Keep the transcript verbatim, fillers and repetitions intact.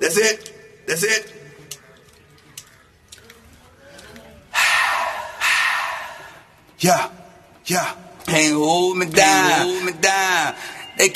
That's it. That's it. Yeah, yeah. Can't hold me down, hold me down.